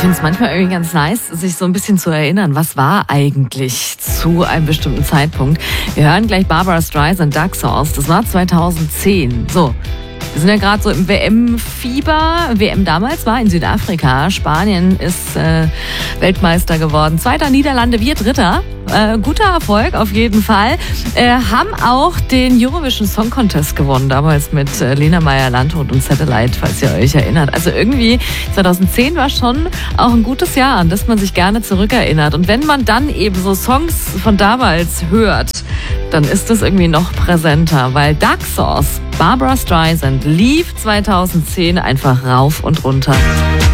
finde es manchmal irgendwie ganz nice, sich so ein bisschen zu erinnern, was war eigentlich zu einem bestimmten Zeitpunkt. Wir hören gleich Barbra Streisand, Duck Sauce. Das war 2010. So, wir sind ja gerade so im WM-Fieber. WM damals war in Südafrika. Spanien ist Weltmeister geworden. Zweiter, Niederlande, wir Dritter. Guter Erfolg auf jeden Fall. Haben auch den Eurovision Song Contest gewonnen, damals mit Lena Meyer-Landrut und Satellite, falls ihr euch erinnert. Also irgendwie 2010 war schon auch ein gutes Jahr, an das man sich gerne zurückerinnert. Und wenn man dann eben so Songs von damals hört, dann ist das irgendwie noch präsenter, weil Duck Sauce, Barbra Streisand, lief 2010 einfach rauf und runter.